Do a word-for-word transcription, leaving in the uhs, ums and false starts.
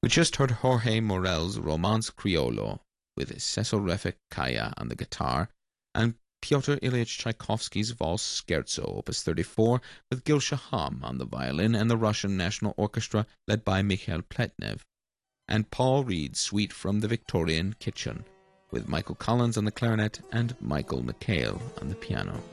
We just heard Jorge Morel's Romance Criollo with Cecil Refik Kaya on the guitar, and Pyotr Ilyich Tchaikovsky's Valse Scherzo, opus thirty-four, with Gil Shaham on the violin and the Russian National Orchestra led by Mikhail Pletnev, and Paul Reed's Suite from the Victorian Kitchen, with Michael Collins on the clarinet and Michael McHale on the piano.